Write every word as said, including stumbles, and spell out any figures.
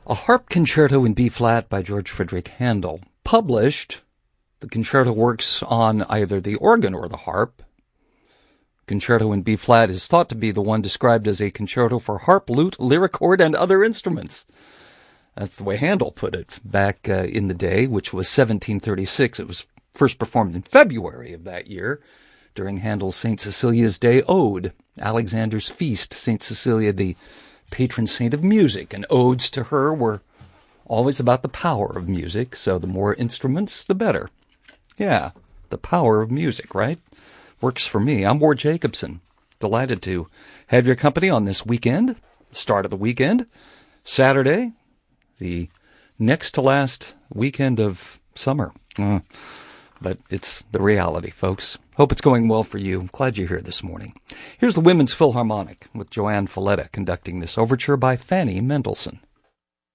A Harp Concerto in B-flat by George Friedrich Handel. Published, the concerto works on either the organ or the harp. Concerto in B-flat is thought to be the one described as a concerto for harp, lute, lyrichord, and other instruments. That's the way Handel put it back uh, in the day, which was seventeen thirty-six. It was first performed in February of that year during Handel's Saint Cecilia's Day Ode, Alexander's Feast, Saint Cecilia, the patron saint of music, and odes to her were always about the power of music, so the more instruments, the better. Yeah, the power of music, right? Works for me. I'm Ward Jacobson. Delighted to have your company on this weekend, start of the weekend, Saturday, the next to last weekend of summer. Uh, but it's the reality, folks. Hope it's going well for you. I'm glad you're here this morning. Here's the Women's Philharmonic with Joanne Falletta conducting this overture by Fanny Mendelssohn.